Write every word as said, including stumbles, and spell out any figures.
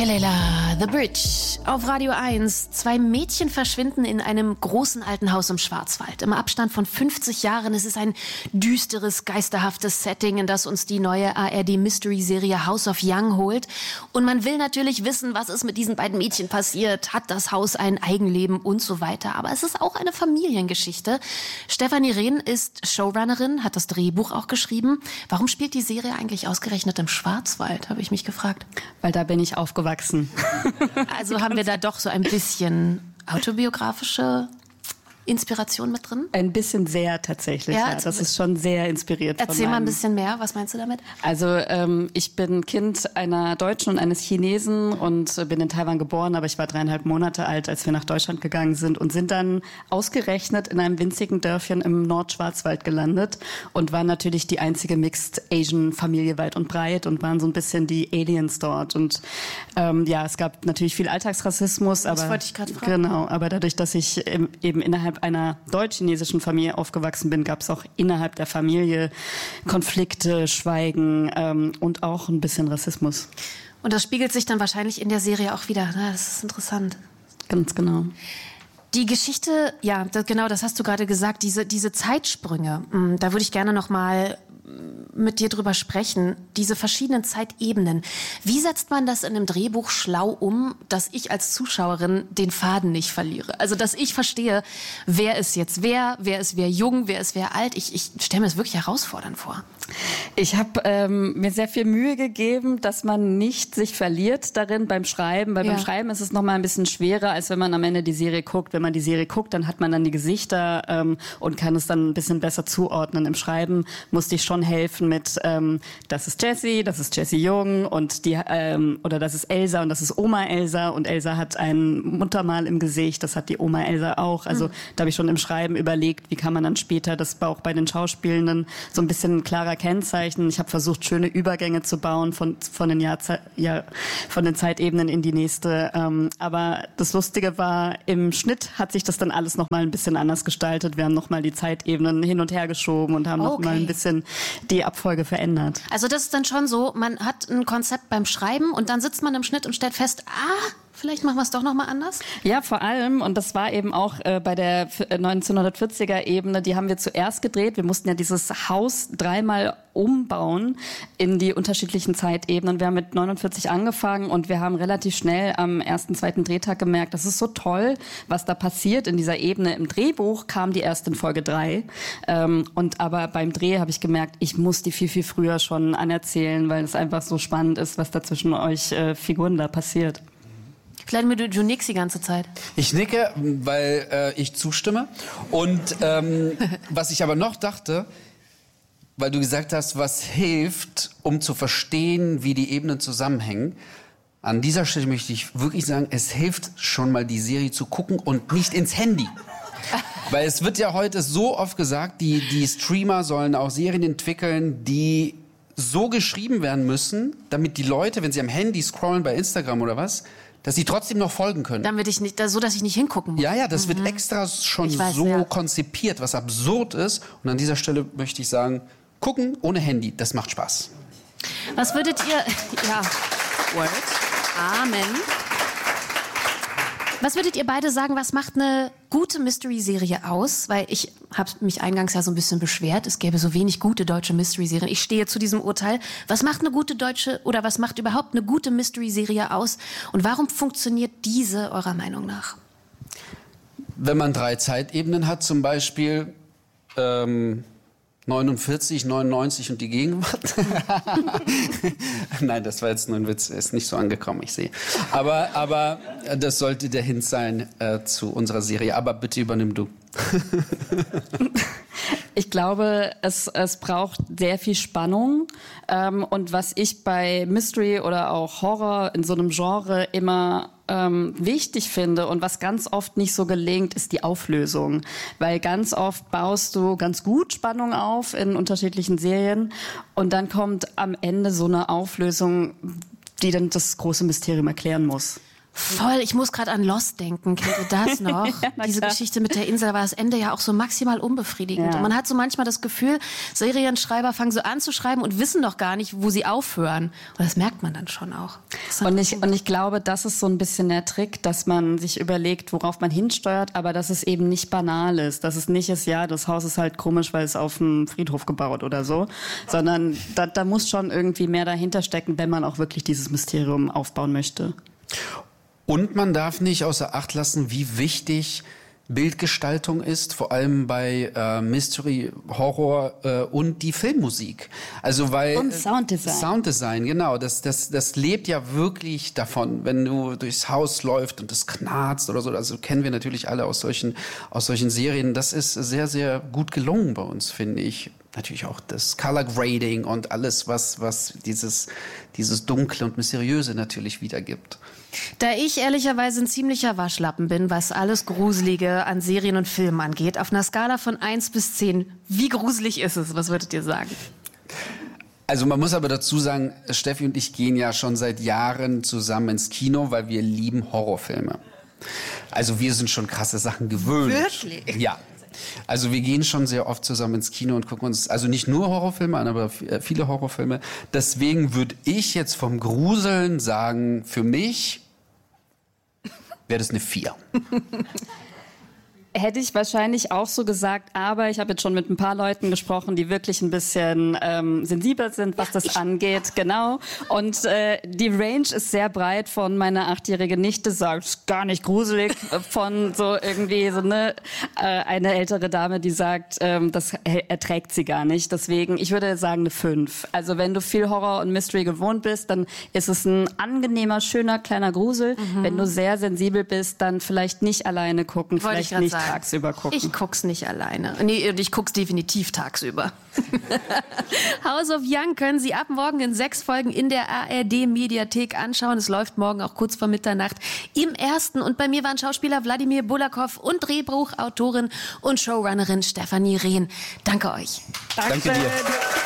Kelela, The Bridge, auf Radio eins. Zwei Mädchen verschwinden in einem großen alten Haus im Schwarzwald. Im Abstand von fünfzig Jahren. Es ist ein düsteres, geisterhaftes Setting, in das uns die neue A R D-Mystery-Serie House of Young holt. Und man will natürlich wissen, was ist mit diesen beiden Mädchen passiert. Hat das Haus ein Eigenleben und so weiter. Aber es ist auch eine Familiengeschichte. Stefanie Rehn ist Showrunnerin, hat das Drehbuch auch geschrieben. Warum spielt die Serie eigentlich ausgerechnet im Schwarzwald, habe ich mich gefragt. Weil da bin ich aufgewachsen. Also haben wir da doch so ein bisschen autobiografische Inspiration mit drin? Ein bisschen sehr tatsächlich, ja. ja. Das ist schon sehr inspiriert. Erzähl von mal ein bisschen mehr, was meinst du damit? Also ähm, ich bin Kind einer Deutschen und eines Chinesen und bin in Taiwan geboren, aber ich war dreieinhalb Monate alt, als wir nach Deutschland gegangen sind und sind dann ausgerechnet in einem winzigen Dörfchen im Nordschwarzwald gelandet und waren natürlich die einzige Mixed Asian Familie weit und breit und waren so ein bisschen die Aliens dort. Und ähm, ja, es gab natürlich viel Alltagsrassismus. Das aber, wollte ich gerade fragen. Genau, aber dadurch, dass ich ähm, eben innerhalb einer deutsch-chinesischen Familie aufgewachsen bin, gab es auch innerhalb der Familie Konflikte, Schweigen ähm, und auch ein bisschen Rassismus. Und das spiegelt sich dann wahrscheinlich in der Serie auch wieder. Na, das ist interessant. Ganz genau. Die Geschichte, ja, das, genau, das hast du gerade gesagt, diese, diese Zeitsprünge, mh, da würde ich gerne noch mal mit dir drüber sprechen, diese verschiedenen Zeitebenen. Wie setzt man das in einem Drehbuch schlau um, dass ich als Zuschauerin den Faden nicht verliere? Also, dass ich verstehe, wer ist jetzt wer, wer ist wer jung, wer ist wer alt. Ich, ich stelle mir das wirklich herausfordernd vor. Ich habe ähm, mir sehr viel Mühe gegeben, dass man nicht sich verliert darin beim Schreiben, weil ja. beim Schreiben ist es noch mal ein bisschen schwerer, als wenn man am Ende die Serie guckt. Wenn man die Serie guckt, dann hat man dann die Gesichter ähm, und kann es dann ein bisschen besser zuordnen. Im Schreiben musste ich schon helfen mit, ähm, das ist Jessie, das ist Jessie Jung und die ähm, oder das ist Elsa und das ist Oma Elsa und Elsa hat ein Muttermal im Gesicht, das hat die Oma Elsa auch. Also mhm. da habe ich schon im Schreiben überlegt, wie kann man dann später das auch bei den Schauspielenden so ein bisschen klarer kennzeichnen. Ich habe versucht, schöne Übergänge zu bauen von von den Jahrze- ja, von den Zeitebenen in die nächste. Ähm, aber das Lustige war, im Schnitt hat sich das dann alles noch mal ein bisschen anders gestaltet. Wir haben noch mal die Zeitebenen hin und her geschoben und haben okay. noch mal ein bisschen die Abfolge verändert. Also das ist dann schon so, man hat ein Konzept beim Schreiben und dann sitzt man im Schnitt und stellt fest, ah, vielleicht machen wir es doch noch mal anders? Ja, vor allem, und das war eben auch äh, bei der neunzehnhundertvierziger-Ebene, die haben wir zuerst gedreht. Wir mussten ja dieses Haus dreimal umbauen in die unterschiedlichen Zeitebenen. Wir haben mit neunundvierzig angefangen und wir haben relativ schnell am ersten, zweiten Drehtag gemerkt, das ist so toll, was da passiert in dieser Ebene. Im Drehbuch kam die erst in Folge drei. Ähm, und aber beim Dreh habe ich gemerkt, ich muss die viel, viel früher schon anerzählen, weil es einfach so spannend ist, was da zwischen euch äh, Figuren da passiert. Vladimir, du, du nickst die ganze Zeit. Ich nicke, weil äh, ich zustimme. Und ähm, was ich aber noch dachte, weil du gesagt hast, was hilft, um zu verstehen, wie die Ebenen zusammenhängen. An dieser Stelle möchte ich wirklich sagen, es hilft schon mal, die Serie zu gucken und nicht ins Handy. Weil es wird ja heute so oft gesagt, die, die Streamer sollen auch Serien entwickeln, die so geschrieben werden müssen, damit die Leute, wenn sie am Handy scrollen bei Instagram oder was, dass sie trotzdem noch folgen können. Damit ich nicht, so dass ich nicht hingucken muss. Ja, ja, das mhm. wird extra schon weiß, so ja. konzipiert, was absurd ist. Und an dieser Stelle möchte ich sagen, gucken ohne Handy, das macht Spaß. Was würdet ihr, ja, Word, Amen. Was würdet ihr beide sagen, was macht eine gute Mystery-Serie aus? Weil ich habe mich eingangs ja so ein bisschen beschwert, es gäbe so wenig gute deutsche Mystery-Serien. Ich stehe zu diesem Urteil. Was macht eine gute deutsche oder was macht überhaupt eine gute Mystery-Serie aus? Und warum funktioniert diese eurer Meinung nach? Wenn man drei Zeitebenen hat, zum Beispiel ähm, neunundvierzig, neunundneunzig und die Gegenwart. Nein, das war jetzt nur ein Witz, ist nicht so angekommen, ich sehe. Aber, aber das sollte der Hint sein äh, zu unserer Serie. Aber bitte übernimm du. Ich glaube, es, es braucht sehr viel Spannung. Ähm, und was ich bei Mystery oder auch Horror in so einem Genre immer ähm, wichtig finde und was ganz oft nicht so gelingt, ist die Auflösung. Weil ganz oft baust du ganz gut Spannung auf in unterschiedlichen Serien und dann kommt am Ende so eine Auflösung, die dann das große Mysterium erklären muss. Voll, ich muss gerade an Lost denken. Kennt ihr das noch? Ja, Diese klar. Geschichte mit der Insel, da war das Ende ja auch so maximal unbefriedigend. Ja. Und man hat so manchmal das Gefühl, Serienschreiber fangen so an zu schreiben und wissen doch gar nicht, wo sie aufhören. Und das merkt man dann schon auch. Und ich, und ich glaube, das ist so ein bisschen der Trick, dass man sich überlegt, worauf man hinsteuert, aber dass es eben nicht banal ist. Dass es nicht ist, ja, das Haus ist halt komisch, weil es auf dem Friedhof gebaut oder so. Sondern da, da muss schon irgendwie mehr dahinter stecken, wenn man auch wirklich dieses Mysterium aufbauen möchte. Und man darf nicht außer Acht lassen, wie wichtig Bildgestaltung ist, vor allem bei äh, Mystery, Horror äh, und die Filmmusik. Also weil Und Sounddesign. Sounddesign, genau. Das, das, das lebt ja wirklich davon, wenn du durchs Haus läufst und es knarzt oder so. Also kennen wir natürlich alle aus solchen, aus solchen Serien. Das ist sehr, sehr gut gelungen bei uns, finde ich. Natürlich auch das Color Grading und alles, was, was dieses, dieses Dunkle und Mysteriöse natürlich wiedergibt. Da ich ehrlicherweise ein ziemlicher Waschlappen bin, was alles Gruselige an Serien und Filmen angeht, auf einer Skala von eins bis zehn, wie gruselig ist es? Was würdet ihr sagen? Also man muss aber dazu sagen, Steffi und ich gehen ja schon seit Jahren zusammen ins Kino, weil wir lieben Horrorfilme. Also wir sind schon krasse Sachen gewöhnt. Wirklich? Ja. Also wir gehen schon sehr oft zusammen ins Kino und gucken uns, also nicht nur Horrorfilme an, aber viele Horrorfilme. Deswegen würde ich jetzt vom Gruseln sagen, für mich wäre das eine vier. Hätte ich wahrscheinlich auch so gesagt, aber ich habe jetzt schon mit ein paar Leuten gesprochen, die wirklich ein bisschen ähm, sensibel sind, was das angeht, genau. Und äh, die Range ist sehr breit, von meiner achtjährige Nichte sagt, ist gar nicht gruselig, von so irgendwie so eine äh, eine ältere Dame, die sagt, ähm, das erträgt sie gar nicht. Deswegen, ich würde sagen eine fünf. Also wenn du viel Horror und Mystery gewohnt bist, dann ist es ein angenehmer, schöner, kleiner Grusel. Mhm. Wenn du sehr sensibel bist, dann vielleicht nicht alleine gucken, Wollte vielleicht nicht sagen. tagsüber gucken. Ich guck's nicht alleine. Nee, ich guck's definitiv tagsüber. House of Young können Sie ab morgen in sechs Folgen in der A R D-Mediathek anschauen. Es läuft morgen auch kurz vor Mitternacht im ersten. Und bei mir waren Schauspieler Wladimir Bulakow und Drehbuchautorin und Showrunnerin Stefanie Rehn. Danke euch. Danke dir.